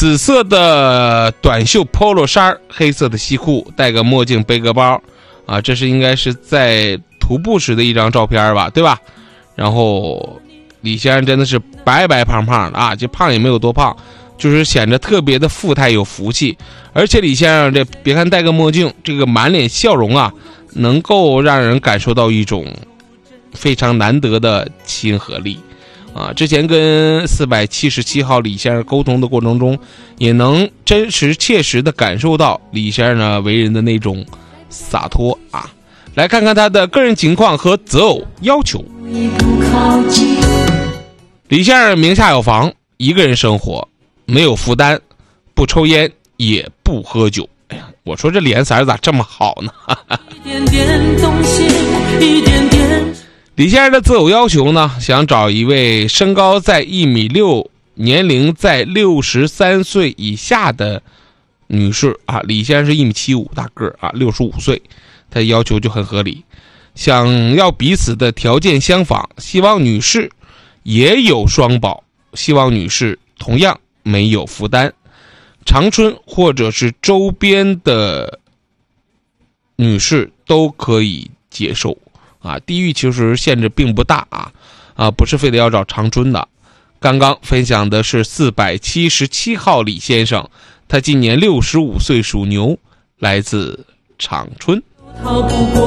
紫色的短袖 polo 衫，黑色的西裤，戴个墨镜，背个包啊，这是应该是在徒步时的一张照片吧，对吧？然后李先生真的是白白胖胖的啊，就胖也没有多胖，就是显得特别的富态有福气。而且李先生这别看戴个墨镜，这个满脸笑容啊，能够让人感受到一种非常难得的亲和力啊。之前跟477号李先生沟通的过程中，也能真实切实的感受到李先生呢为人的那种洒脱啊。来看看他的个人情况和择偶要求。李先生名下有房，一个人生活，没有负担，不抽烟也不喝酒。哎呀，我说这脸色咋这么好呢？李先生的择偶要求呢，想找一位身高在1.6米，年龄在63岁以下的女士啊。李先生是1.75米大个啊，65岁，他的要求就很合理。想要彼此的条件相仿，希望女士也有双保，希望女士同样没有负担，长春或者是周边的女士都可以接受啊，地域其实限制并不大啊，不是非得要找长春的。刚刚分享的是477号李先生，他今年65岁，属牛，来自长春。